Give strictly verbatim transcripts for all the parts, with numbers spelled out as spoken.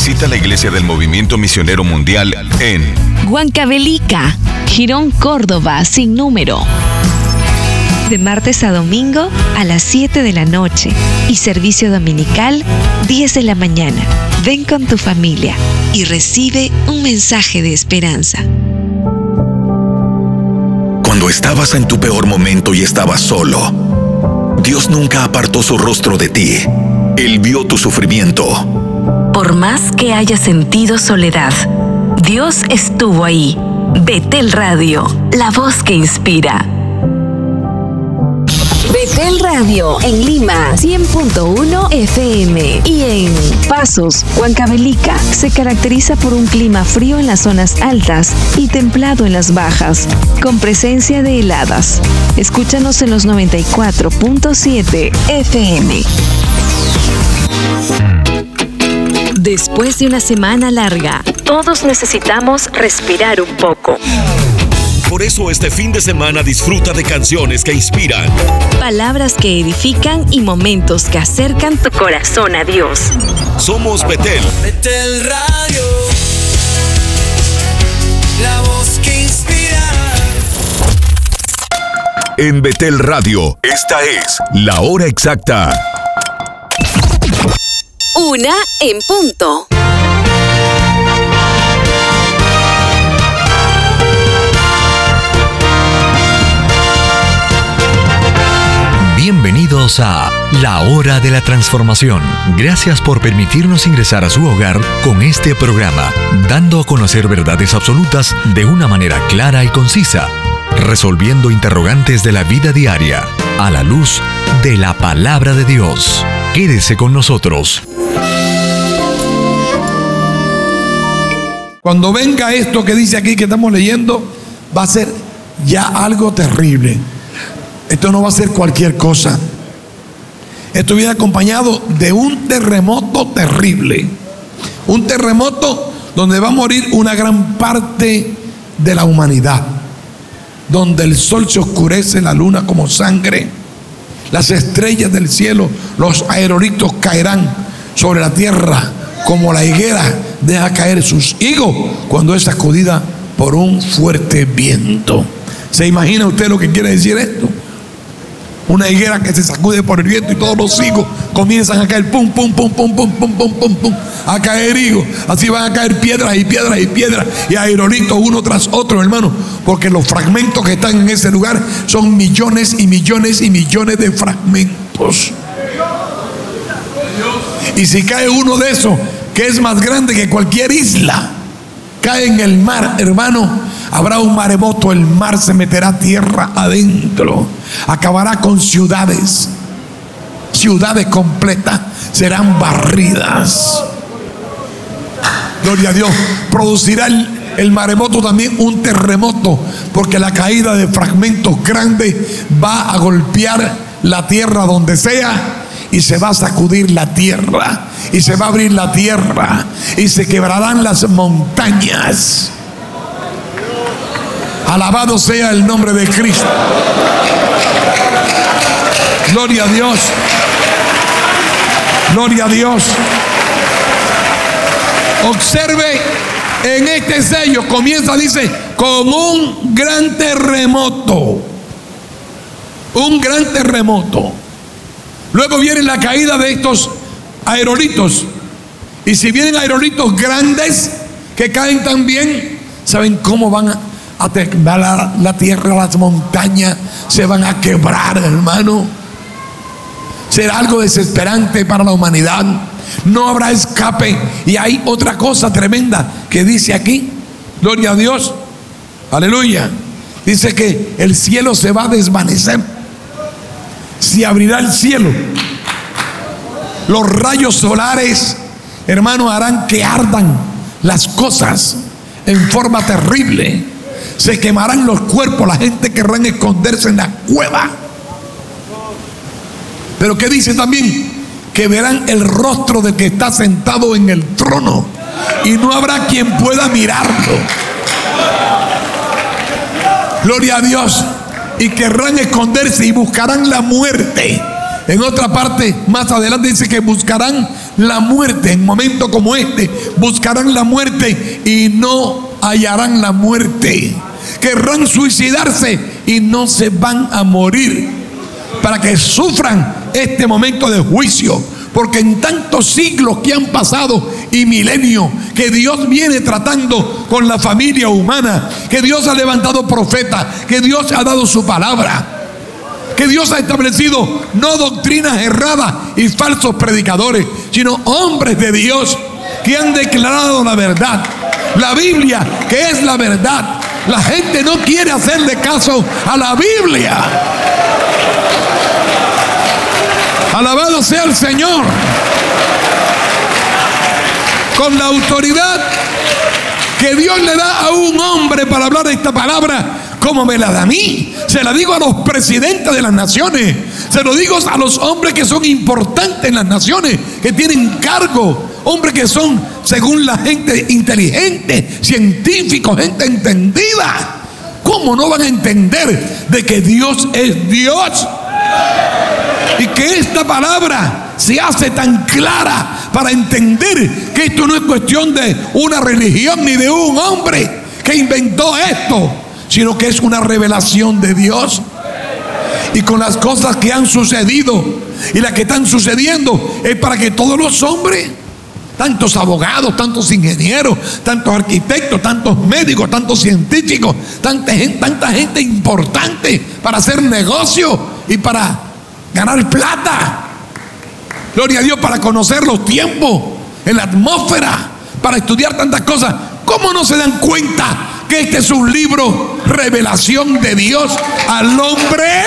Visita la Iglesia del Movimiento Misionero Mundial en Huancavelica, Girón, Córdoba, sin número. De martes a domingo a las siete de la noche y servicio dominical diez de la mañana. Ven con tu familia y recibe un mensaje de esperanza. Cuando estabas en tu peor momento y estabas solo, Dios nunca apartó su rostro de ti. Él vio tu sufrimiento. Por más que hayas sentido soledad, Dios estuvo ahí. Betel Radio, la voz que inspira. Betel Radio en Lima, cien punto uno F M, y en Pasos, Huancavelica, se caracteriza por un clima frío en las zonas altas y templado en las bajas, con presencia de heladas. Escúchanos en los noventa y cuatro punto siete F M. Después de una semana larga, todos necesitamos respirar un poco. Por eso este fin de semana disfruta de canciones que inspiran, palabras que edifican y momentos que acercan tu corazón a Dios. Somos Betel. Betel Radio, la voz que inspira. En Betel Radio, esta es la hora exacta. Una en punto. Bienvenidos a La Hora de la Transformación. Gracias por permitirnos ingresar a su hogar con este programa, dando a conocer verdades absolutas de una manera clara y concisa, resolviendo interrogantes de la vida diaria a la luz de la palabra de Dios. Quédese con nosotros. Cuando venga esto que dice aquí que estamos leyendo, va a ser ya algo terrible. Esto no va a ser cualquier cosa. Esto viene acompañado de un terremoto terrible. Un terremoto donde va a morir una gran parte de la humanidad. Donde el sol se oscurece, la luna como sangre. Las estrellas del cielo, los aerolitos caerán sobre la tierra como la higuera deja caer sus higos cuando es sacudida por un fuerte viento. ¿Se imagina usted lo que quiere decir esto? Una higuera que se sacude por el viento y todos los higos comienzan a caer, pum, pum, pum, pum, pum, pum, pum, pum, pum, a caer higos. Así van a caer piedras y piedras y piedras y aerolitos uno tras otro, hermano, porque los fragmentos que están en ese lugar son millones y millones y millones de fragmentos. Y si cae uno de esos, que es más grande que cualquier isla, cae en el mar, hermano, habrá un maremoto, el mar se meterá tierra adentro, acabará con ciudades, ciudades completas serán barridas. Gloria a Dios. Producirá el, el maremoto también un terremoto, porque la caída de fragmentos grandes va a golpear la tierra donde sea, y se va a sacudir la tierra, y se va a abrir la tierra, y se quebrarán las montañas. Alabado sea el nombre de Cristo. Gloria a Dios. Gloria a Dios. Observe en este sello, comienza, dice, con un gran terremoto. Un gran terremoto. Luego viene la caída de estos aerolitos. Y si vienen aerolitos grandes que caen también, ¿saben cómo van a, a temblar la, la tierra, las montañas? Se van a quebrar, hermano. Será algo desesperante para la humanidad. No habrá escape. Y hay otra cosa tremenda que dice aquí. Gloria a Dios. Aleluya. Dice que el cielo se va a desvanecer. Se abrirá el cielo. Los rayos solares, hermano, harán que ardan las cosas en forma terrible. Se quemarán los cuerpos. La gente querrá esconderse en la cueva. Pero ¿qué dice también? Que verán el rostro del que está sentado en el trono y no habrá quien pueda mirarlo. Gloria a Dios. Y querrán esconderse y buscarán la muerte En otra parte, más adelante dice que buscarán la muerte. En momentos como este, buscarán la muerte y no hallarán la muerte. Querrán suicidarse y no se van a morir, para que sufran este momento de juicio. Porque en tantos siglos que han pasado y milenios que Dios viene tratando con la familia humana, que Dios ha levantado profetas, que Dios ha dado su palabra, que Dios ha establecido no doctrinas erradas y falsos predicadores, sino hombres de Dios que han declarado la verdad. La Biblia, que es la verdad. La gente no quiere hacerle caso a la Biblia. Alabado sea el Señor. Con la autoridad que Dios le da a un hombre para hablar esta palabra, como me la da a mí, se la digo a los presidentes de las naciones, se lo digo a los hombres que son importantes en las naciones, que tienen cargo, hombres que son, según la gente, inteligente, científicos, gente entendida. ¿Cómo no van a entender de que Dios es Dios? Y que esta palabra se hace tan clara para entender que esto no es cuestión de una religión ni de un hombre que inventó esto, sino que es una revelación de Dios. Y con las cosas que han sucedido y las que están sucediendo, es para que todos los hombres, tantos abogados, tantos ingenieros, tantos arquitectos, tantos médicos, tantos científicos, tanta gente, tanta gente importante para hacer negocio y para ganar plata, gloria a Dios, para conocer los tiempos en la atmósfera, para estudiar tantas cosas. ¿Cómo no se dan cuenta que este es un libro revelación de Dios al hombre?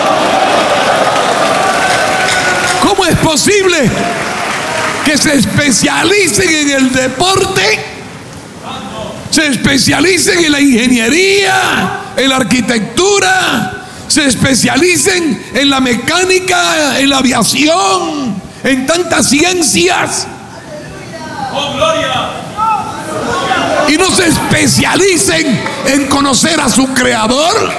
¿Cómo es posible que se especialicen en el deporte, se especialicen en la ingeniería, en la arquitectura, se especialicen en la mecánica, en la aviación, en tantas ciencias, ¡Oh, gloria! y no se especialicen en conocer a su creador?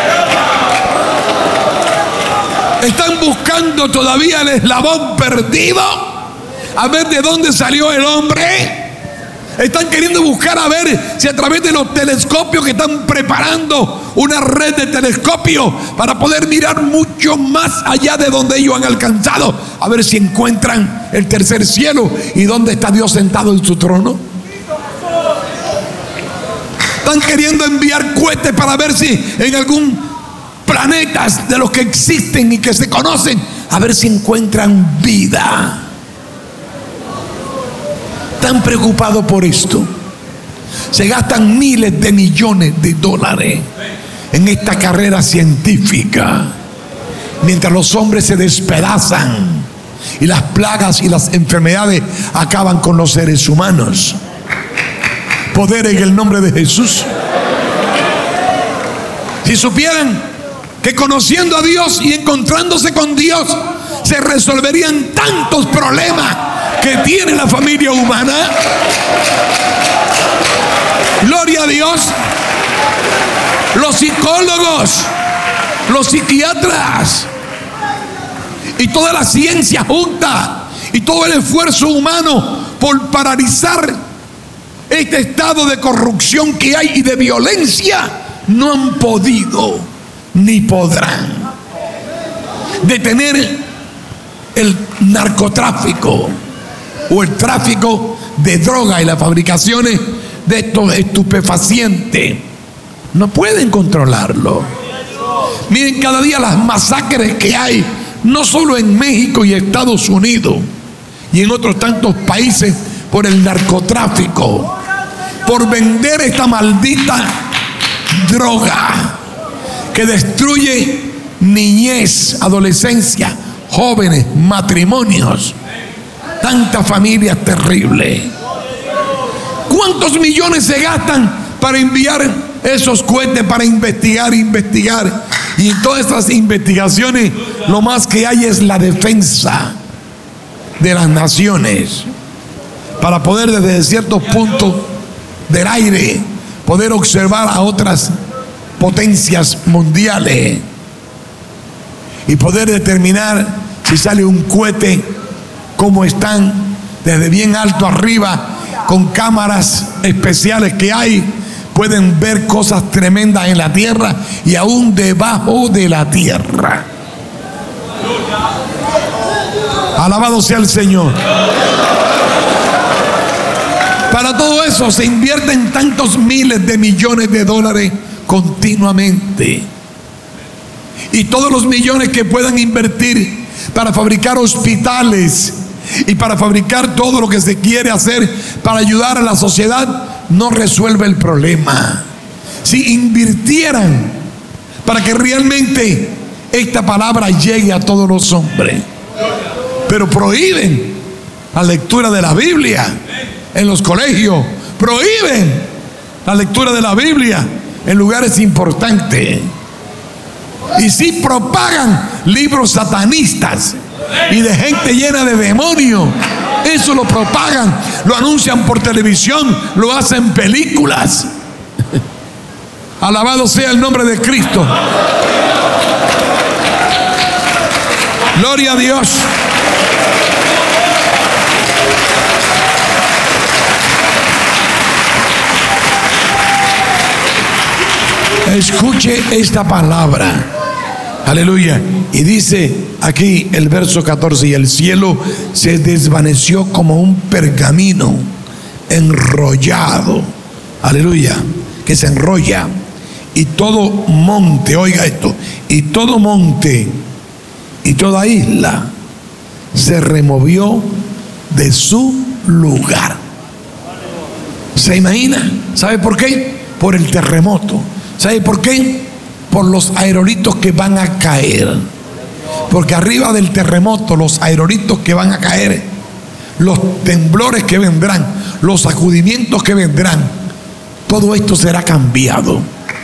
Están buscando todavía el eslabón perdido, a ver de dónde salió el hombre. Están queriendo buscar a ver si a través de los telescopios que están preparando, una red de telescopios para poder mirar mucho más allá de donde ellos han alcanzado, a ver si encuentran el tercer cielo y dónde está Dios sentado en su trono. Están queriendo enviar cohetes para ver si en algún planeta de los que existen y que se conocen, a ver si encuentran vida. Están preocupados por esto. Se gastan miles de millones de dólares en esta carrera científica, mientras los hombres se despedazan y las plagas y las enfermedades acaban con los seres humanos. Poder en el nombre de Jesús. Si supieran que conociendo a Dios y encontrándose con Dios se resolverían tantos problemas que tiene la familia humana. Gloria a Dios. Los psicólogos, los psiquiatras y toda la ciencia junta y todo el esfuerzo humano por paralizar este estado de corrupción que hay y de violencia, no han podido ni podrán detener el narcotráfico o el tráfico de droga y las fabricaciones de estos estupefacientes. No pueden controlarlo. Miren cada día las masacres que hay, no solo en México y Estados Unidos y en otros tantos países, por el narcotráfico, por vender esta maldita droga que destruye niñez, adolescencia, jóvenes, matrimonios, tantas familias terribles. ¿Cuántos millones se gastan para enviar esos cohetes, para investigar, investigar? Y en todas estas investigaciones lo más que hay es la defensa de las naciones, para poder desde ciertos puntos del aire poder observar a otras potencias mundiales y poder determinar si sale un cohete, cómo están desde bien alto arriba, con cámaras especiales que hay, pueden ver cosas tremendas en la tierra y aún debajo de la tierra. Alabado sea el Señor. Para todo eso se invierten tantos miles de millones de dólares continuamente. Y todos los millones que puedan invertir para fabricar hospitales y para fabricar todo lo que se quiere hacer para ayudar a la sociedad, no resuelve el problema. Si invirtieran para que realmente esta palabra llegue a todos los hombres, pero prohíben la lectura de la Biblia en los colegios, prohíben la lectura de la Biblia en lugares importantes, y si propagan libros satanistas y de gente llena de demonios, eso lo propagan, lo anuncian por televisión, lo hacen películas. Alabado sea el nombre de Cristo. Gloria a Dios. Escuche esta palabra. Aleluya. Y dice aquí el verso catorce: y el cielo se desvaneció como un pergamino enrollado. Aleluya. Que se enrolla. Y todo monte, oiga esto, y todo monte y toda isla se removió de su lugar. ¿Se imagina? ¿Sabe por qué? Por el terremoto. ¿Sabe por qué? Por los aerolitos que van a caer. Porque arriba del terremoto, los aerolitos que van a caer, los temblores que vendrán, los sacudimientos que vendrán, todo esto será cambiado.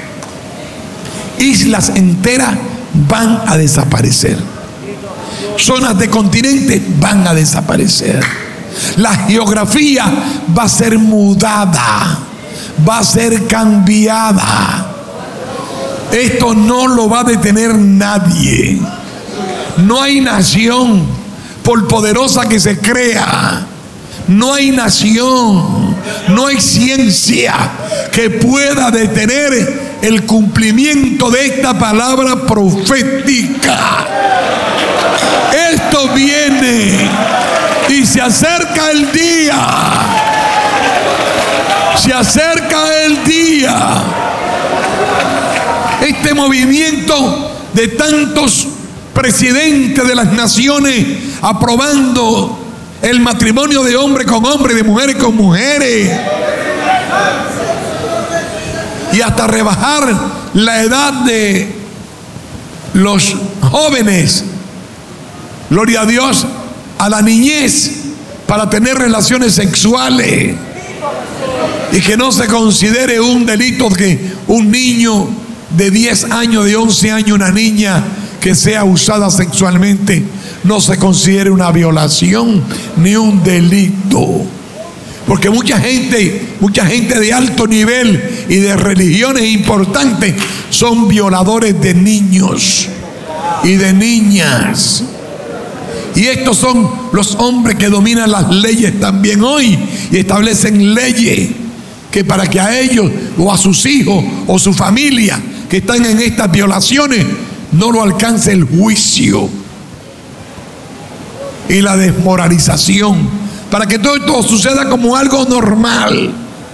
Islas enteras van a desaparecer. Zonas de continente van a desaparecer. La geografía va a ser mudada, va a ser cambiada. Esto no lo va a detener nadie. No hay nación, por poderosa que se crea, no hay nación, no hay ciencia que pueda detener el cumplimiento de esta palabra profética. Esto viene y se acerca el día. Se acerca el día. Este movimiento de tantos presidentes de las naciones aprobando el matrimonio de hombre con hombre, de mujeres con mujeres, y hasta rebajar la edad de los jóvenes, gloria a Dios, a la niñez para tener relaciones sexuales, y que no se considere un delito que un niño de diez años, de once años, una niña que sea usada sexualmente, no se considere una violación ni un delito. Porque mucha gente, mucha gente de alto nivel y de religiones importantes son violadores de niños y de niñas. Y estos son los hombres que dominan las leyes también hoy y establecen leyes que para que a ellos o a sus hijos o su familia que están en estas violaciones no lo alcance el juicio y la desmoralización, para que todo esto suceda como algo normal,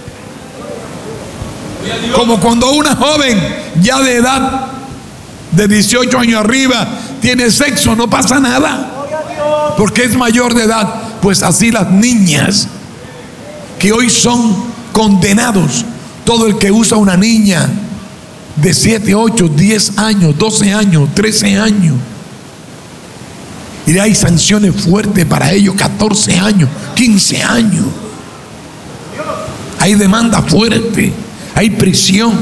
como cuando una joven ya de edad de dieciocho años arriba tiene sexo, no pasa nada porque es mayor de edad. Pues así las niñas que hoy son condenados, todo el que usa una niña de siete, ocho, diez años, doce años, trece años, y hay sanciones fuertes para ellos, catorce años, quince años, hay demanda fuerte, hay prisión.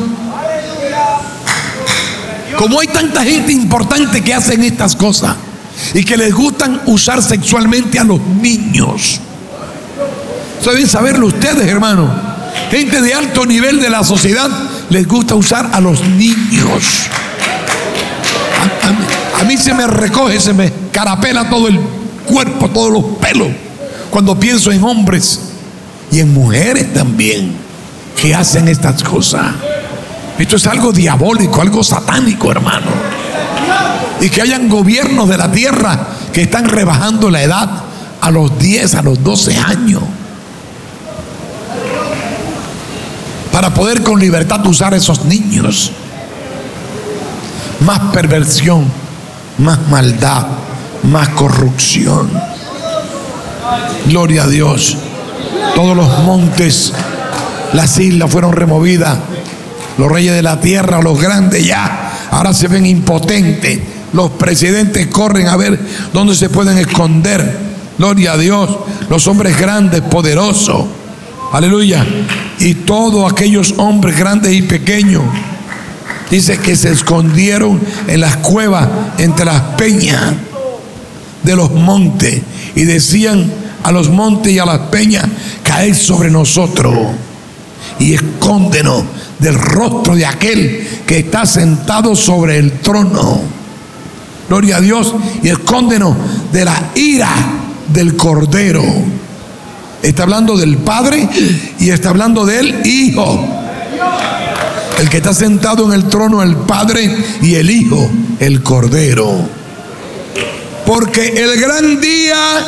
Como hay tanta gente importante que hacen estas cosas y que les gustan usar sexualmente a los niños, deben saberlo ustedes, hermanos. Gente de alto nivel de la sociedad les gusta usar a los niños. A, A mí se me recoge, se me carapela todo el cuerpo, todos los pelos, cuando pienso en hombres y en mujeres también que hacen estas cosas. Esto es algo diabólico, algo satánico, hermano. Y que hayan gobiernos de la tierra que están rebajando la edad a los diez, a los doce años, para poder con libertad usar esos niños. Más perversión, más maldad, más corrupción. Gloria a Dios. Todos los montes, las islas fueron removidas. Los reyes de la tierra, los grandes ya, ahora se ven impotentes. Los presidentes corren a ver dónde se pueden esconder. Gloria a Dios. Los hombres grandes, poderosos. Aleluya. Y todos aquellos hombres grandes y pequeños, dice que se escondieron en las cuevas, entre las peñas de los montes, y decían a los montes y a las peñas: caed sobre nosotros y escóndenos del rostro de aquel que está sentado sobre el trono. Gloria a Dios. Y escóndenos de la ira del Cordero. Está hablando del Padre y está hablando del Hijo. El que está sentado en el trono, el Padre, y el Hijo, el Cordero. Porque el gran día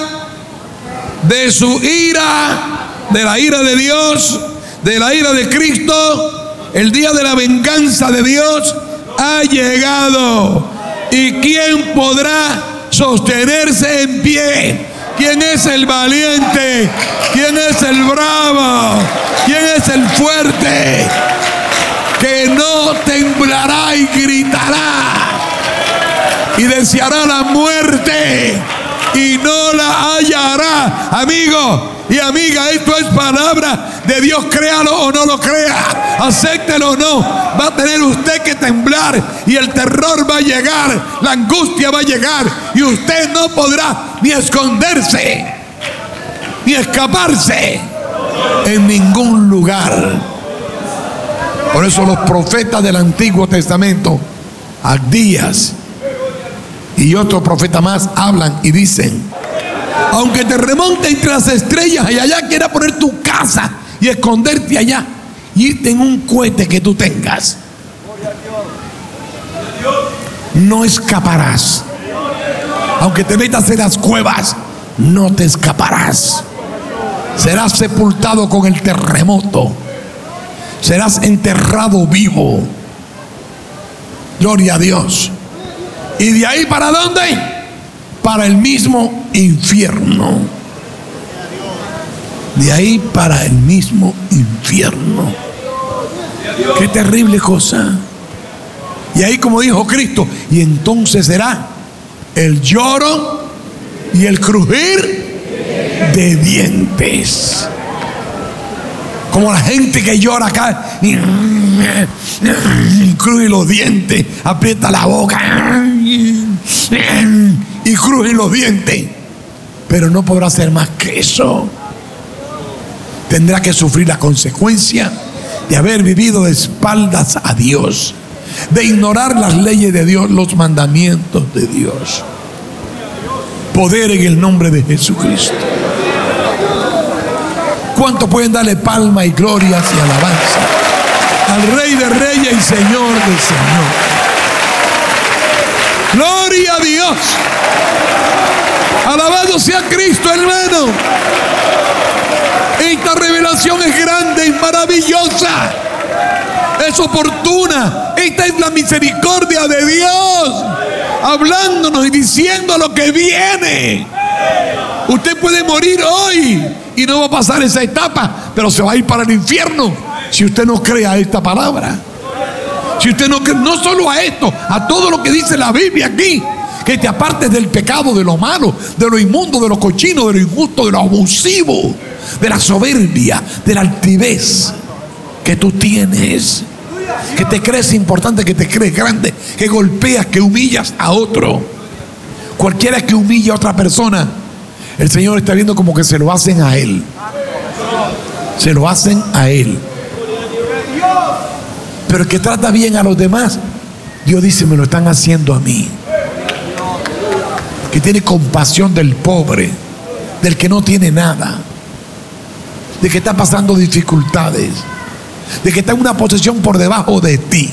de su ira, de la ira de Dios, de la ira de Cristo, el día de la venganza de Dios ha llegado. ¿Y quién podrá sostenerse en pie? ¿Quién es el valiente? ¿Quién es el bravo? ¿Quién es el fuerte? Que no temblará y gritará y deseará la muerte y no la hallará. Amigo y amiga, esto es palabra de Dios. Créalo o no lo crea, acéptelo o no, va a tener usted que temblar y el terror va a llegar, la angustia va a llegar y usted no podrá ni esconderse ni escaparse en ningún lugar. Por eso los profetas del Antiguo Testamento, Abdías y otro profeta más, hablan y dicen: aunque te remonte entre las estrellas y allá quiera poner tu casa y esconderte allá y irte en un cohete que tú tengas, no escaparás. Aunque te metas en las cuevas, no te escaparás. Serás sepultado con el terremoto. Serás enterrado vivo. Gloria a Dios. ¿Y de ahí para dónde? Para el mismo infierno. De ahí para el mismo infierno. Qué terrible cosa. Y ahí, como dijo Cristo, y entonces será el lloro y el crujir de dientes. Como la gente que llora acá y cruje los dientes, aprieta la boca y cruje los dientes, pero no podrá hacer más que eso. Tendrá que sufrir la consecuencia de haber vivido de espaldas a Dios, de ignorar las leyes de Dios, los mandamientos de Dios. Poder en el nombre de Jesucristo. ¿Cuántos pueden darle palma y glorias y alabanza al Rey de Reyes y Señor de Señor? Gloria a Dios. Alabado sea Cristo, hermano. Esta revelación es grande y maravillosa. Es oportuna. Esta es la misericordia de Dios, hablándonos y diciendo lo que viene. Usted puede morir hoy y no va a pasar esa etapa, pero se va a ir para el infierno si usted no cree a esta palabra. Si usted no cree, no solo a esto, a todo lo que dice la Biblia aquí, que te apartes del pecado, de lo malo, de lo inmundo, de lo cochino, de lo injusto, de lo abusivo, de la soberbia, de la altivez que tú tienes, que te crees importante, que te crees grande, que golpeas, que humillas a otro. Cualquiera que humilla a otra persona, el Señor está viendo como que se lo hacen a él. Se lo hacen a él. Pero el que trata bien a los demás, Dios dice: me lo están haciendo a mí. que tiene compasión del pobre, del que no tiene nada, de que está pasando dificultades, de que está en una posición por debajo de ti.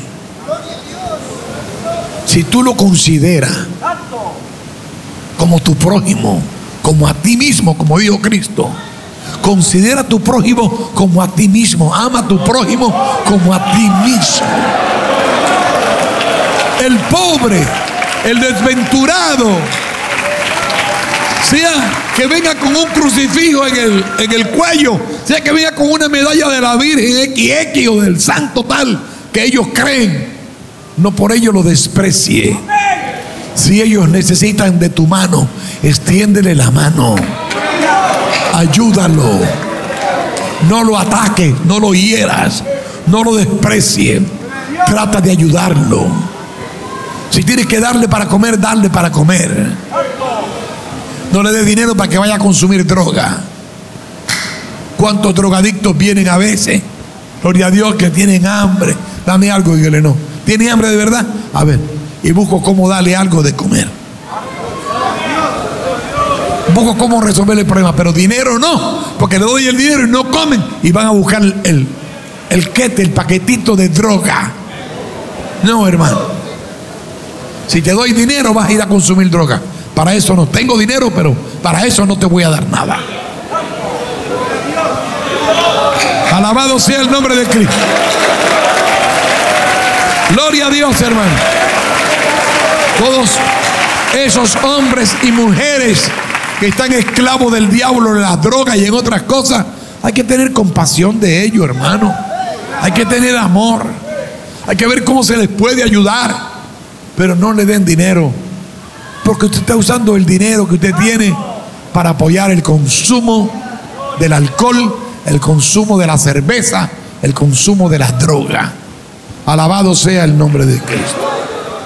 Si tú lo consideras como tu prójimo, como a ti mismo, como dijo Cristo, considera a tu prójimo como a ti mismo, ama a tu prójimo como a ti mismo. El pobre, el desventurado, sea que venga con un crucifijo en el, en el cuello, sea que venga con una medalla de la Virgen equis equis o del santo tal que ellos creen, no por ello lo desprecie. Si ellos necesitan de tu mano, extiéndele la mano, ayúdalo, no lo ataques, no lo hieras, no lo desprecies, trata de ayudarlo. Si tienes que darle para comer, darle para comer. No le des dinero para que vaya a consumir droga. ¿Cuántos drogadictos vienen a veces? Gloria a Dios, que tienen hambre. Dame algo, dígale no. ¿Tiene hambre de verdad? A ver, y busco cómo darle algo de comer. Busco cómo resolver el problema, pero dinero no, porque le doy el dinero y no comen y van a buscar el, el, el quete, el paquetito de droga. No, hermano. Si te doy dinero vas a ir a consumir droga. Para eso no tengo dinero, pero para eso no te voy a dar nada. Alabado sea el nombre de Cristo. Gloria a Dios, hermano. Todos esos hombres y mujeres que están esclavos del diablo, de las drogas y en otras cosas, hay que tener compasión de ellos, hermano. Hay que tener amor. Hay que ver cómo se les puede ayudar. Pero no le den dinero, porque usted está usando el dinero que usted tiene para apoyar el consumo del alcohol, el consumo de la cerveza, el consumo de las drogas. Alabado sea el nombre de Cristo.